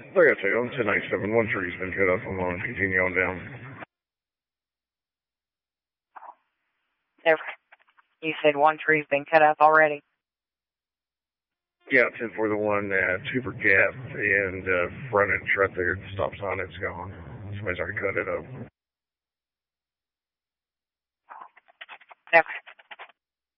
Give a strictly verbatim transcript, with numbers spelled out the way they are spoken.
three oh two, on ten ninety-seven, one tree's been cut off on one, continue on down. There, you said one tree's been cut up already? Yeah, ten for the one at Hoover Gap and uh, frontage right there. The stop sign, it's gone. Somebody's already cut it up. Okay.